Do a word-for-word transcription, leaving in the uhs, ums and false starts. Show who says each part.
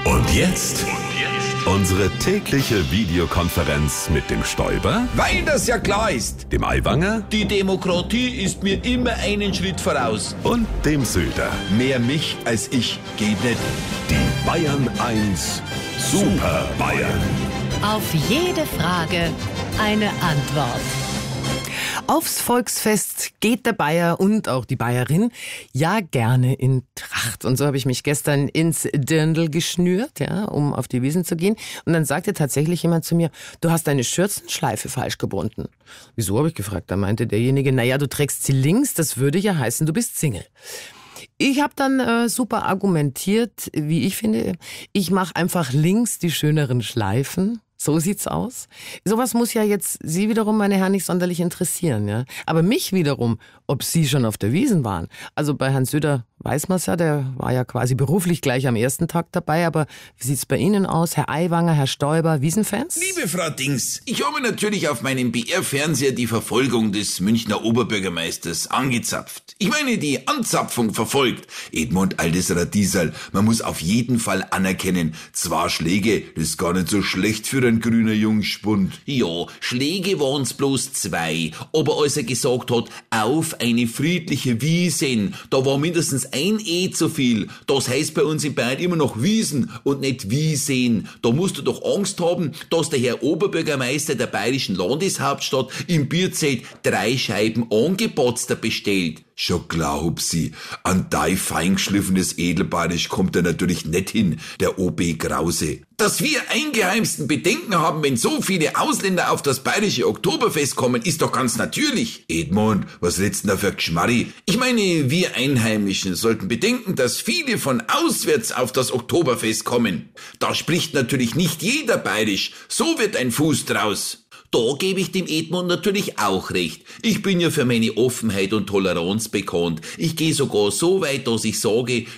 Speaker 1: Und jetzt unsere tägliche Videokonferenz mit dem Stoiber,
Speaker 2: Weil das ja klar ist.
Speaker 1: dem Aiwanger
Speaker 2: Die Demokratie ist mir immer einen Schritt voraus.
Speaker 1: und dem Söder.
Speaker 2: Mehr mich als ich geht nicht.
Speaker 1: Die Bayern eins Super Bayern.
Speaker 3: Auf jede Frage eine Antwort. Aufs Volksfest geht der Bayer und auch die Bayerin ja gerne in Tracht. Und so habe ich mich gestern ins Dirndl geschnürt, ja, um auf die Wiesn zu gehen. Und dann sagte tatsächlich jemand zu mir, du hast deine Schürzenschleife falsch gebunden. Wieso, habe ich gefragt. Da meinte derjenige, naja, du trägst sie links, das würde ja heißen, du bist Single. Ich habe dann äh, super argumentiert, wie ich finde. Ich mache einfach links die schöneren Schleifen. So sieht's aus. Sowas muss ja jetzt Sie wiederum, meine Herren, nicht sonderlich interessieren, ja. Aber mich wiederum, ob Sie schon auf der Wiesn waren. Also bei Herrn Söder weiß man's ja, der war ja quasi beruflich gleich am ersten Tag dabei. Aber wie sieht's bei Ihnen aus, Herr Aiwanger, Herr Stoiber, Wiesenfans?
Speaker 2: Liebe Frau Dings, ich habe natürlich auf meinem B R-Fernseher die Verfolgung des Münchner Oberbürgermeisters angezapft. Ich meine, die Anzapfung verfolgt. Edmund altes Radiesal, man muss auf jeden Fall anerkennen, zwei Schläge, das ist gar nicht so schlecht für ein grüner Jungspund. Ja, Schläge waren's bloß zwei. Aber als er gesagt hat, auf eine friedliche Wiesn, da war mindestens ein E zu viel. Das heißt bei uns in Bayern immer noch Wiesen und nicht Wiesn. Da musst du doch Angst haben, dass der Herr Oberbürgermeister der bayerischen Landeshauptstadt im Bierzelt drei Scheiben Angepotzter bestellt. Schon glaub sie, an dein feingeschliffenes Edelbayerisch kommt er natürlich nicht hin, der O B Krause. Dass wir eingeheimsten Bedenken haben, wenn so viele Ausländer auf das bayerische Oktoberfest kommen, ist doch ganz natürlich. Edmund, was redst denn da für Geschmarri? Ich meine, wir Einheimischen sollten bedenken, dass viele von auswärts auf das Oktoberfest kommen. Da spricht natürlich nicht jeder bayerisch, so wird ein Fuß draus. Da gebe ich dem Edmund natürlich auch recht. Ich bin ja für meine Offenheit und Toleranz bekannt. Ich gehe sogar so weit, dass ich sage,